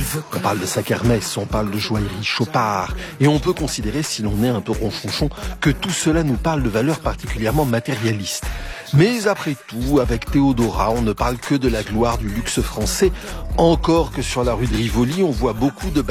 On parle de Sac-Hermès, on parle de joaillerie Chopard. Et on peut considérer, si l'on est un peu ronchonchon, que tout cela nous parle de valeurs particulièrement matérialistes. Mais après tout, avec Théodora, on ne parle que de la gloire du luxe français. Encore que sur la rue de Rivoli, on voit beaucoup de